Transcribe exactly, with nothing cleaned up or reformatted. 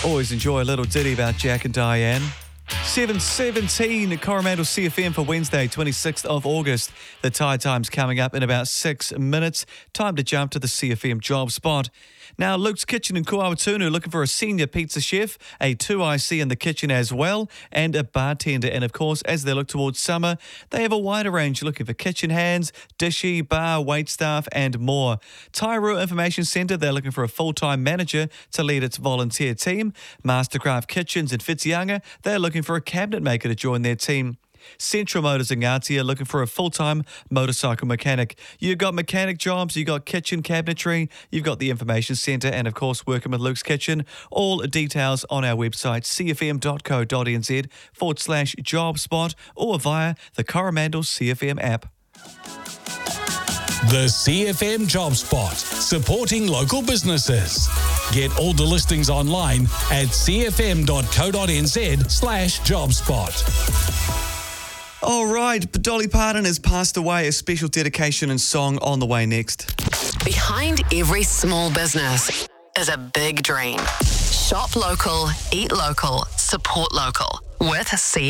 Always enjoy a little ditty about Jack and Diane. seven seventeen Coromandel C F M for Wednesday, twenty-sixth of August. The tide time's coming up in about six minutes. Time to jump to the C F M job spot. Now, Luke's Kitchen in Kuawatunu looking for a senior pizza chef, a two I C in the kitchen as well, and a bartender. And of course, as they look towards summer, they have a wider range looking for kitchen hands, dishy, bar, waitstaff, and more. Tairua Information Centre, they're looking for a full-time manager to lead its volunteer team. Mastercraft Kitchens in Whitianga, they're looking for a cabinet maker to join their team. Central Motors in Ngatia looking for a full-time motorcycle mechanic. You've got mechanic jobs, you've got kitchen cabinetry, you've got the information centre, and of course working with Luke's Kitchen. All details on our website, cfm.co.nz forward slash job spot, or via the Coromandel C F M app. The C F M Job Spot, supporting local businesses. Get all the listings online at cfm.co.nz slash job spot. All right, Dolly Parton has passed away. A special dedication and song on the way next. Behind every small business is a big dream. Shop local, eat local, support local with C